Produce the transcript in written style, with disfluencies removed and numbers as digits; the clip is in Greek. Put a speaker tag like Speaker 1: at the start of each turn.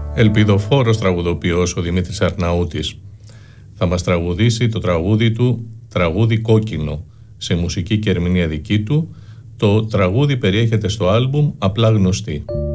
Speaker 1: Ελπιδοφόρος τραγουδοποιός ο Δημήτρης Αρναούτης. Θα μας τραγουδήσει το τραγούδι του «Τραγούδι κόκκινο» σε μουσική και ερμηνεία δική του. Το τραγούδι περιέχεται στο άλμπουμ «Απλά γνωστή».